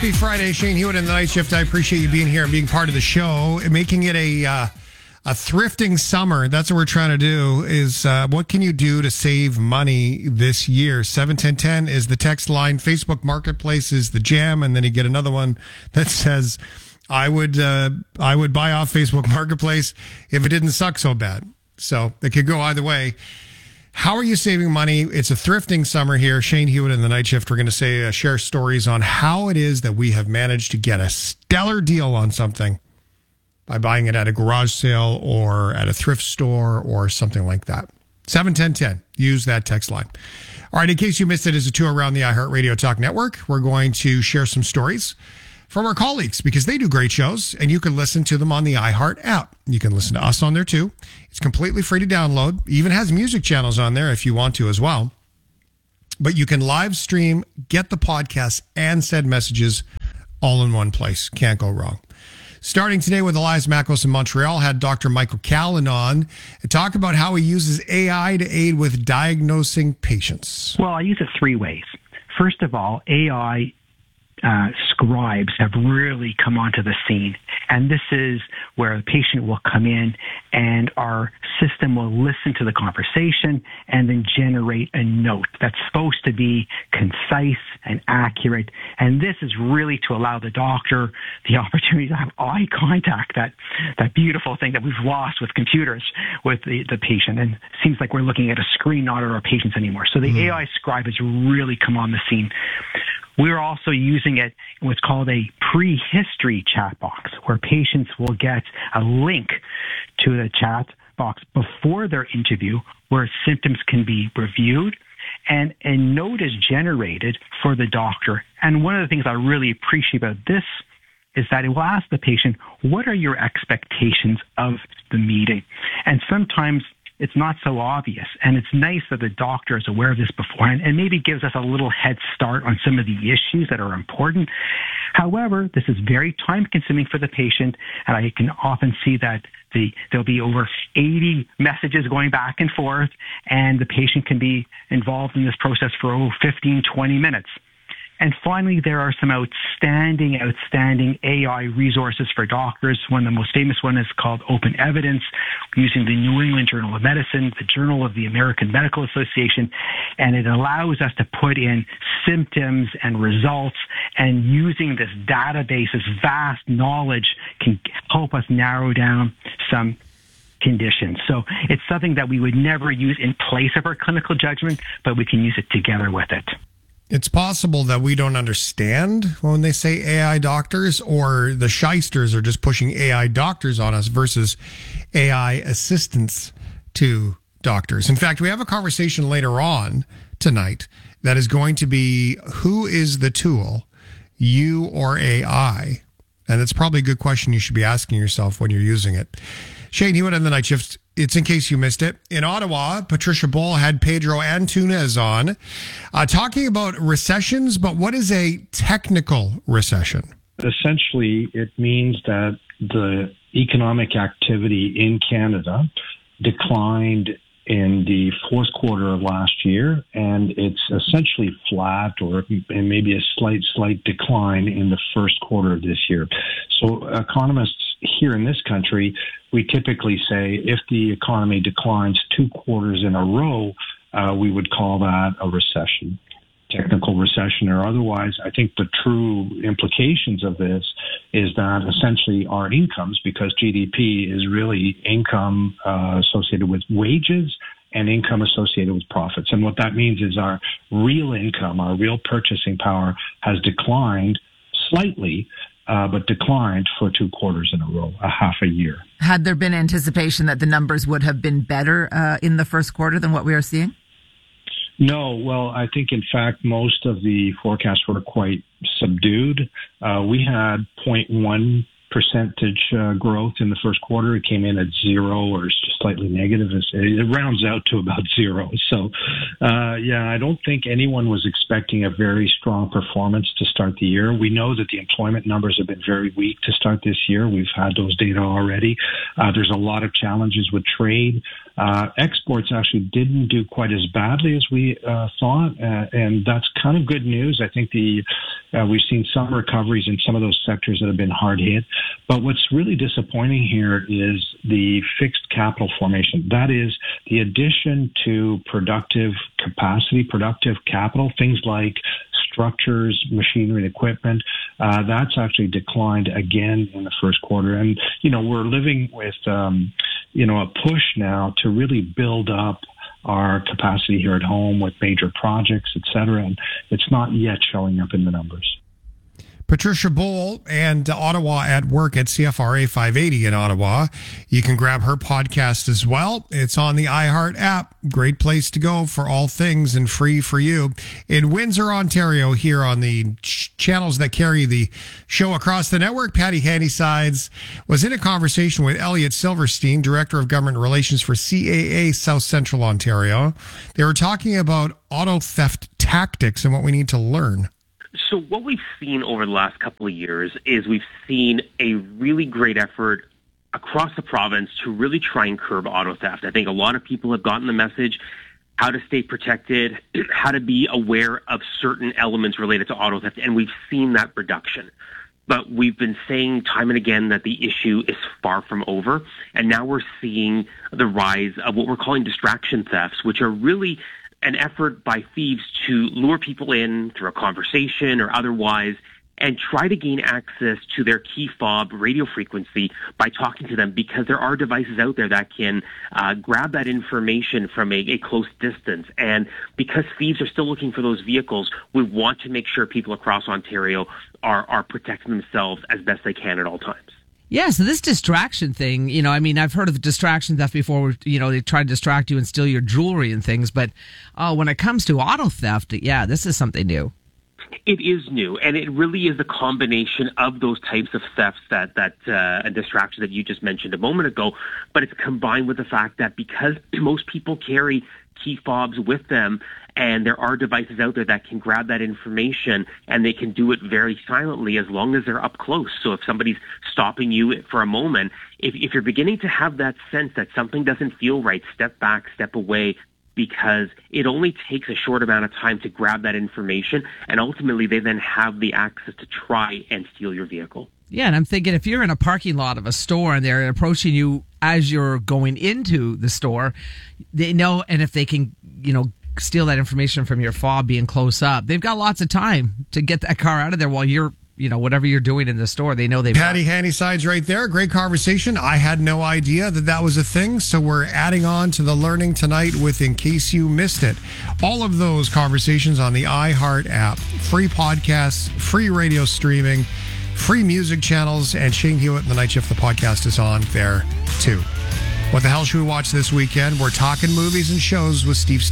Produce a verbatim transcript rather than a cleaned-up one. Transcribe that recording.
Happy Friday, Shane Hewitt in the night shift. I appreciate you being here and being part of the show, making it a uh, a thrifting summer. That's what we're trying to do. Is uh, what can you do to save money this year? seven ten ten is the text line. Facebook Marketplace is the jam, and then you get another one that says, "I would uh, I would buy off Facebook Marketplace if it didn't suck so bad." So it could go either way. How are you saving money? It's a thrifting summer here. Shane Hewitt in the night shift. We're going to say uh, share stories on how it is that we have managed to get a stellar deal on something by buying it at a garage sale or at a thrift store or something like that. seven ten ten. Use that text line. All right, in case you missed it, as a tour around the iHeartRadio Talk Network, we're going to share some stories from our colleagues because they do great shows and you can listen to them on the iHeart app. You can listen to us on there too. It's completely free to download. Even has music channels on there if you want to as well. But you can live stream, get the podcast and send messages all in one place. Can't go wrong. Starting today with Elias Makos in Montreal, had Doctor Michael Callan on and talk about how he uses A I to aid with diagnosing patients. Well, I use it three ways. First of all, A I Uh, scribes have really come onto the scene. And this is where the patient will come in and our system will listen to the conversation and then generate a note that's supposed to be concise and accurate. And this is really to allow the doctor the opportunity to have eye contact, that, that beautiful thing that we've lost with computers with the, the patient. And it seems like we're looking at a screen, not at our patients anymore. So the mm. A I scribe has really come on the scene. We're also using it in what's called a prehistory chat box, where patients will get a link to the chat box before their interview where symptoms can be reviewed and a note is generated for the doctor. And one of the things I really appreciate about this is that it will ask the patient, what are your expectations of the meeting? And sometimes it's not so obvious. And it's nice that the doctor is aware of this beforehand and maybe gives us a little head start on some of the issues that are important. However, this is very time consuming for the patient. And I can often see that the, there'll be over eighty messages going back and forth and the patient can be involved in this process for oh, fifteen, twenty minutes. And finally, there are some outstanding, outstanding A I resources for doctors. One of the most famous one is called Open Evidence, using the New England Journal of Medicine, the Journal of the American Medical Association, and it allows us to put in symptoms and results, and using this database, this vast knowledge, can help us narrow down some conditions. So it's something that we would never use in place of our clinical judgment, but we can use it together with it. It's possible that we don't understand when they say A I doctors, or the shysters are just pushing A I doctors on us versus A I assistants to doctors. In fact, we have a conversation later on tonight that is going to be, who is the tool, you or A I? And it's probably a good question you should be asking yourself when you're using it. Shane Hewitt on the night shift. It's in case you missed it. In Ottawa, Patricia Bull had Pedro Antunes on uh, talking about recessions, but what is a technical recession? Essentially, it means that the economic activity in Canada declined in the fourth quarter of last year, and it's essentially flat or maybe a slight, slight decline in the first quarter of this year. So economists here in this country, we typically say if the economy declines two quarters in a row, uh, we would call that a recession, technical recession or otherwise. I think the true implications of this is that essentially our incomes, because G D P is really income uh, associated with wages and income associated with profits. And what that means is our real income, our real purchasing power has declined slightly, Uh, but declined for two quarters in a row, a half a year. Had there been anticipation that the numbers would have been better uh, in the first quarter than what we are seeing? No. Well, I think, in fact, most of the forecasts were quite subdued. Uh, we had zero point one percentage uh, growth in the first quarter. It came in at zero or just slightly negative. It rounds out to about zero. So, uh, yeah, I don't think anyone was expecting a very strong performance to start the year. We know that the employment numbers have been very weak to start this year. We've had those data already. Uh, there's a lot of challenges with trade. Uh, exports actually didn't do quite as badly as we uh, thought, uh, and that's kind of good news. I think the Uh, we've seen some recoveries in some of those sectors that have been hard hit. But what's really disappointing here is the fixed capital formation. That is the addition to productive capacity, productive capital, things like structures, machinery, and equipment. Uh, that's actually declined again in the first quarter. And, you know, we're living with, um, you know, a push now to really build up our capacity here at home with major projects, et cetera. And it's not yet showing up in the numbers. Patricia Bowl and Ottawa at Work at C F R A five eighty in Ottawa. You can grab her podcast as well. It's on the iHeart app. Great place to go for all things and free for you. In Windsor, Ontario, here on the ch- channels that carry the show across the network, Patty Handysides was in a conversation with Elliot Silverstein, Director of Government Relations for C A A South Central Ontario. They were talking about auto theft tactics and what we need to learn. So what we've seen over the last couple of years is we've seen a really great effort across the province to really try and curb auto theft. I think a lot of people have gotten the message, how to stay protected, how to be aware of certain elements related to auto theft, and we've seen that reduction. But we've been saying time and again that the issue is far from over, and now we're seeing the rise of what we're calling distraction thefts, which are really an effort by thieves to lure people in through a conversation or otherwise and try to gain access to their key fob radio frequency by talking to them, because there are devices out there that can uh, grab that information from a, a close distance. And because thieves are still looking for those vehicles, we want to make sure people across Ontario are, are protecting themselves as best they can at all times. Yeah, so this distraction thing, you know, I mean, I've heard of distraction theft before, where, you know, they try to distract you and steal your jewelry and things, but uh, when it comes to auto theft, yeah, this is something new. It is new, and it really is a combination of those types of thefts that, that uh, and distractions that you just mentioned a moment ago, but it's combined with the fact that because most people carry key fobs with them, and there are devices out there that can grab that information, and they can do it very silently as long as they're up close. So if somebody's stopping you for a moment, if, if you're beginning to have that sense that something doesn't feel right, step back, step away, because it only takes a short amount of time to grab that information, and ultimately they then have the access to try and steal your vehicle. Yeah, and I'm thinking if you're in a parking lot of a store and they're approaching you as you're going into the store, they know, and if they can, you know, steal that information from your fob being close up, they've got lots of time to get that car out of there while you're, you know, whatever you're doing in the store. They know they've Patty Handysides right there. Great conversation. I had no idea that that was a thing, so we're adding on to the learning tonight with In Case You Missed It. All of those conversations on the iHeart app. Free podcasts, free radio streaming, free music channels, and Shane Hewitt and the Night Shift, the podcast, is on there too. What the hell should we watch this weekend? We're talking movies and shows with Steve